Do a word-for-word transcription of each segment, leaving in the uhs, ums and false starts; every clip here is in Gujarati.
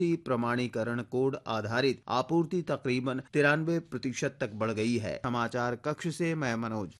प्रमाणीकरण कोड आधारित आपूर्ति तकरीबन तिरानवे प्रतिशत तक बढ़ गई है। समाचार कक्ष से मैं मनोज।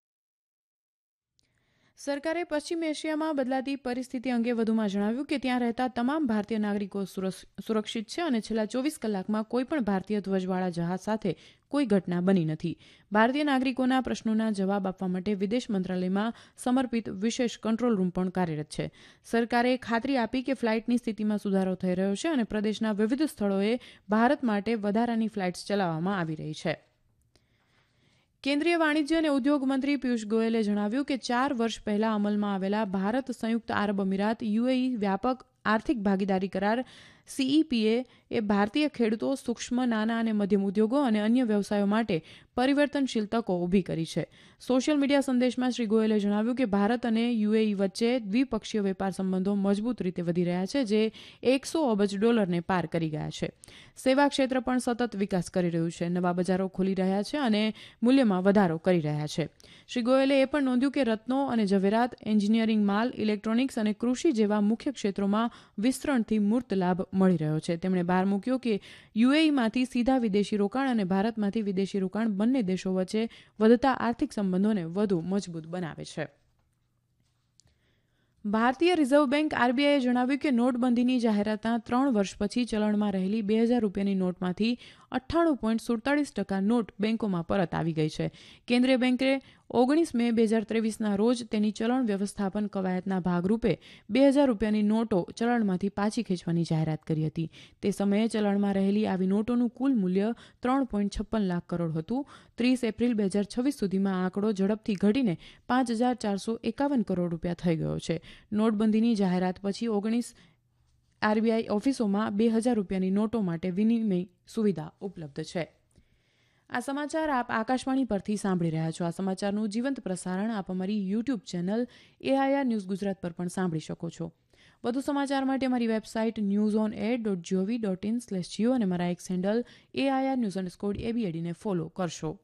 સરકારે પશ્ચિમ એશિયામાં બદલાતી પરિસ્થિતિ અંગે વધુમાં જણાવ્યું કે ત્યાં રહેતા તમામ ભારતીય નાગરિકો સુરક્ષિત છે અને છેલ્લા ચોવીસ કલાકમાં કોઈપણ ભારતીય ધ્વજવાળા જહાજ સાથે કોઈ ઘટના બની નથી. ભારતીય નાગરિકોના પ્રશ્નોના જવાબ આપવા માટે વિદેશ મંત્રાલયમાં સમર્પિત વિશેષ કંટ્રોલ રૂમ પણ કાર્યરત છે. સરકારે ખાતરી આપી કે ફ્લાઇટની સ્થિતિમાં સુધારો થઈ રહ્યો છે અને પ્રદેશના વિવિધ સ્થળોએ ભારત માટે વધારાની ફ્લાઇટ્સ ચલાવવામાં આવી રહી છે. કેન્દ્રીય વાણિજ્ય અને ઉદ્યોગ મંત્રી પિયુષ ગોયલે જણાવ્યું કે ચાર વર્ષ પહેલા અમલમાં આવેલા ભારત સંયુક્ત આરબ અમીરાત યુએઈ વ્યાપક આર્થિક ભાગીદારી કરાર સીઈપીએ એ ભારતીય ખેડૂતો, સૂક્ષ્મ, નાના અને મધ્યમ ઉદ્યોગો અને અન્ય વ્યવસાયો માટે પરિવર્તનશીલ તકો ઊભી કરી છે. સોશિયલ મીડિયા સંદેશમાં શ્રી ગોયલે જણાવ્યું કે ભારત અને યુએઈ વચ્ચે દ્વિપક્ષીય વેપાર સંબંધો મજબૂત રીતે વધી રહ્યા છે, જે એકસો અબજ ડોલરને પાર કરી ગયા છે. સેવા ક્ષેત્ર પણ સતત વિકાસ કરી રહ્યું છે, નવા બજારો ખોલી રહ્યા છે અને મૂલ્યમાં વધારો કરી રહ્યા છે. શ્રી ગોયલે એ પણ નોંધ્યું કે રત્નો અને ઝવેરાત, એન્જિનિયરિંગ માલ, ઇલેક્ટ્રોનિક્સ અને કૃષિ જેવા મુખ્ય ક્ષેત્રોમાં વિસ્તરણથી મૂર્ત લાભ મળી રહ્યો છે. તેમણે ભાર મૂક્યો કે યુએઈમાંથી સીધા વિદેશી રોકાણ અને ભારતમાંથી વિદેશી રોકાણ બંને દેશો વચ્ચે વધતા આર્થિક સંબંધોને વધુ મજબૂત બનાવે છે. ભારતીય રિઝર્વ બેંક આરબીઆઈએ જણાવ્યું કે નોટબંધીની જાહેરાતના ત્રણ વર્ષ પછી ચલણમાં રહેલી બે હજાર રૂપિયાની નોટમાંથી અઠ્ઠાણું પોઈન્ટ સુડતાલીસ ટકા નોટ બેંકોમાં પરત આવી ગઈ છે. કેન્દ્રીય બેંકે ઓગણીસ મે બે હજાર ત્રેવીસના રોજ તેની ચલણ વ્યવસ્થાપન કવાયતના ભાગરૂપે બે હજાર રૂપિયાની નોટો ચલણમાંથી પાછી ખેંચવાની જાહેરાત કરી હતી. તે સમયે ચલણમાં રહેલી આવી નોટોનું કુલ મૂલ્ય ત્રણ પોઈન્ટ છપ્પન લાખ કરોડ હતું. ત્રીસ એપ્રિલ બે હજાર છવ્વીસ સુધીમાં આ આંકડો ઝડપથી ઘટીને પાંચ હજાર ચારસો એકાવન કરોડ રૂપિયા થઈ ગયો છે. નોટબંધીની જાહેરાત પછી ઓગણીસ આરબીઆઈ ઓફિસોમાં બે હજાર રૂપિયાની નોટો માટે વિનિમય સુવિધા ઉપલબ્ધ છે. આ સમાચાર આપ આકાશવાણી પરથી સાંભળી રહ્યા છો. આ સમાચારનું જીવંત પ્રસારણ આપ અમારી YouTube channel AIR news Gujarat પર પણ સાંભળી શકો છો. વધુ સમાચાર માટે અમારી website news on air dot GOV dot in slash Jio અને મારા x handle AIR news underscore એબીએડીને follow કરશો.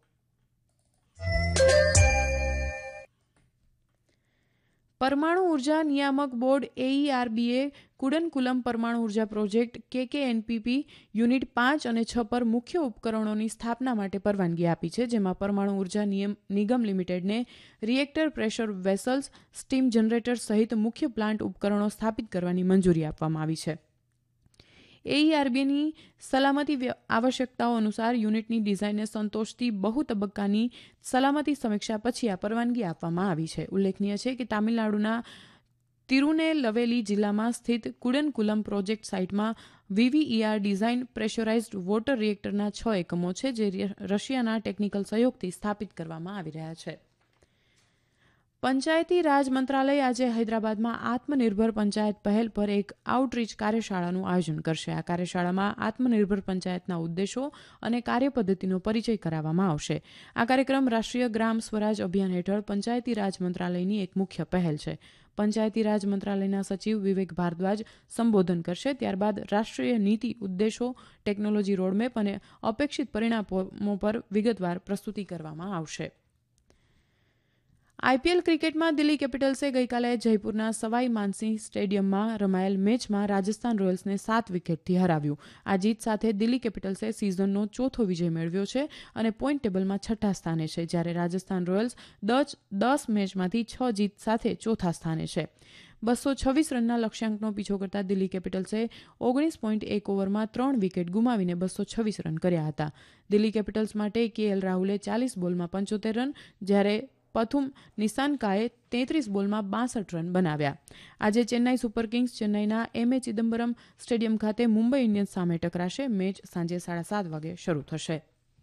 પરમાણુ ઉર્જા નિયામક બોર્ડ એઈઆરબીએ કુડનકુલમ પરમાણુ ઉર્જા પ્રોજેક્ટ કેકેએનપીપી યુનિટ પાંચ અને છ પર મુખ્ય ઉપકરણોની સ્થાપના માટે પરવાનગી આપી છે, જેમાં પરમાણુ ઉર્જા નિગમ લિમિટેડને reactor pressure vessels, steam generator સહિત મુખ્ય પ્લાન્ટ ઉપકરણો સ્થાપિત કરવાની મંજૂરી આપવામાં આવી છે. એઈઆરબીની સલામતી આવશ્યકતાઓ અનુસાર યુનિટની ડિઝાઇનને સંતોષતી બહુ તબક્કાની સલામતી સમીક્ષા પછી આ પરવાનગી આપવામાં આવી છે. ઉલ્લેખનીય છે કે તામિલનાડુના તિરુનેલવેલી જિલ્લામાં સ્થિત Kudankulam project સાઇટમાં વીવીઈઆર design pressurised water રિએક્ટરના છ એકમો છે, જે રશિયાના ટેકનિકલ સહયોગથી સ્થાપિત કરવામાં આવી રહ્યા છે. પંચાયતી રાજ મંત્રાલય આજે હૈદરાબાદમાં આત્મનિર્ભર પંચાયત પહેલ પર એક આઉટરીચ કાર્યશાળાનું આયોજન કરશે. આ કાર્યશાળામાં આત્મનિર્ભર પંચાયતના ઉદ્દેશો અને કાર્યપદ્ધતિનો પરિચય કરાવવામાં આવશે. આ કાર્યક્રમ રાષ્ટ્રીય ગ્રામ સ્વરાજ અભિયાન હેઠળ પંચાયતી રાજ મંત્રાલયની એક મુખ્ય પહેલ છે. પંચાયતી રાજ મંત્રાલયના સચિવ વિવેક ભારદ્વાજ સંબોધન કરશે. ત્યારબાદ રાષ્ટ્રીય નીતિ, ઉદ્દેશો, ટેકનોલોજી રોડમેપ અને અપેક્ષિત પરિણામો પર વિગતવાર પ્રસ્તુતિ કરવામાં આવશે. આઈપીએલ ક્રિકેટમાં દિલ્હી કેપિટલ્સે ગઈકાલે જયપુરના સવાઈ માનસિંહ સ્ટેડિયમમાં રમાયેલ મેચમાં રાજસ્થાન રોયલ્સને સાત વિકેટથી હરાવ્યું. આ જીત સાથે દિલ્હી કેપિટલ્સે સિઝનનો ચોથો વિજય મેળવ્યો છે અને પોઈન્ટ ટેબલમાં છઠ્ઠા સ્થાને છે, જ્યારે રાજસ્થાન રોયલ્સ દસ મેચમાંથી છ જીત સાથે ચોથા સ્થાને છે. બસો છવ્વીસ રનના લક્ષ્યાંકનો પીછો કરતા દિલ્હી કેપિટલ્સે ઓગણીસ પોઈન્ટ એક ઓવરમાં ત્રણ વિકેટ ગુમાવીને બસો છવ્વીસ રન કર્યા હતા. દિલ્હી કેપિટલ્સ માટે કેએલ રાહુલે ચાલીસ બોલમાં પંચોતેર રન, જ્યારે પથુમ નિસાનકાએ તેત્રીસ બોલમાં બાસઠ રન બનાવ્યા. આજે Chennai super Kings ચેન્નાઈના MA Chidambaram stadium ખાતે મુંબઈ ઇન્ડિયન્સ સામે ટકરાશે. મેચ સાંજે સાડા સાત વાગે શરૂ થશે.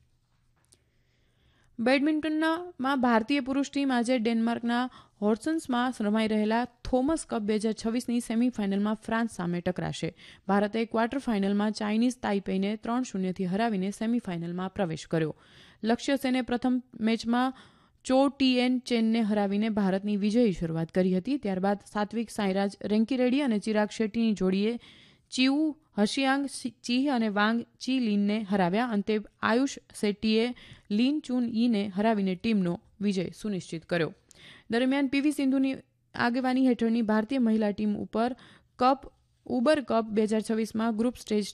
બેડમિન્ટનમાં ભારતીય પુરુષ ટીમ આજે ડેનમાર્કના હોર્સન્સમાં રમાઈ રહેલા થોમસ કપ બે હજાર છવ્વીસની સેમીફાઇનલમાં ફ્રાન્સ સામે ટકરાશે. ભારતે ક્વાર્ટર ફાઇનલમાં ચાઇનીઝ તાઇપેઈને ત્રણ શૂન્યથી હરાવીને સેમીફાઇનલમાં પ્રવેશ કર્યો. લક્ષ્ય સેને પ્રથમ મેચમાં ચો ટીએન ચેનને હરાવીને ભારતની વિજયી શરૂઆત કરી હતી. ત્યારબાદ સાત્વિક સાંઈરાજ રેન્કીરેડ્ડી અને ચિરાગ શેટ્ટીની જોડીએ ચીઉ હશિયાંગ ચીહ અને વાંગ ચી લીનને હરાવ્યા. અંતે આયુષ શેટ્ટીએ લીન ચુન યીને હરાવીને ટીમનો વિજય સુનિશ્ચિત કર્યો. દરમિયાન પીવી સિંધુની આગેવાની હેઠળની ભારતીય મહિલા ટીમ ઉપર કપ ઉબર કપ બે હજાર છવ્વીસમાં ગ્રુપ સ્ટેજ